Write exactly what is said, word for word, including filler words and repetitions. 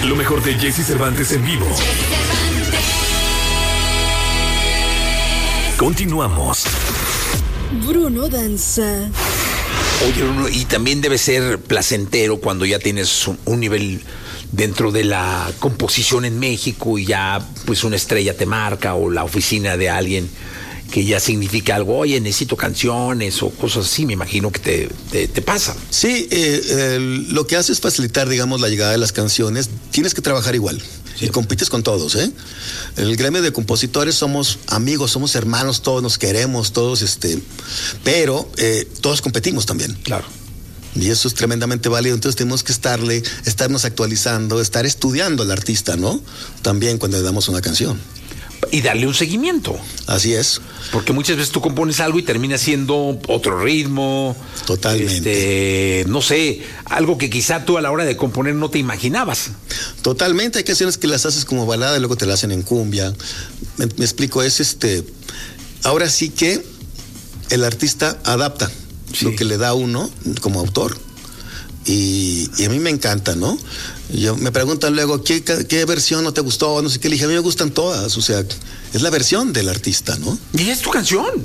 Lo mejor de Jesse Cervantes en vivo. Continuamos. Bruno danza. Oye, Bruno, y también debe ser placentero cuando ya tienes un, un nivel dentro de la composición en México y ya pues una estrella te marca o la oficina de alguien que ya significa algo. Oye, necesito canciones o cosas así, me imagino que te, te, te pasa. Sí, eh, eh, lo que hace es facilitar, digamos, la llegada de las canciones. Tienes que trabajar igual. Sí. Y compites con todos, ¿eh? El gremio de compositores somos amigos, somos hermanos, todos nos queremos, todos, este, pero eh, todos competimos también. Claro. Y eso es tremendamente válido. Entonces tenemos que estarle, estarnos actualizando, estar estudiando al artista, ¿no? También cuando le damos una canción. Y darle un seguimiento. Así es. Porque muchas veces tú compones algo y termina siendo otro ritmo. Totalmente. Este, no sé, algo que quizá tú a la hora de componer no te imaginabas. Totalmente. Hay canciones que las haces como balada y luego te las hacen en cumbia. Me, me explico, es este... Ahora sí que el artista adapta sí. lo que le da a uno como autor. Y, y a mí me encanta, ¿no? Yo, me preguntan luego, ¿qué, ¿qué versión no te gustó? No sé qué, le dije, a mí me gustan todas, o sea, es la versión del artista, ¿no? Y es tu canción.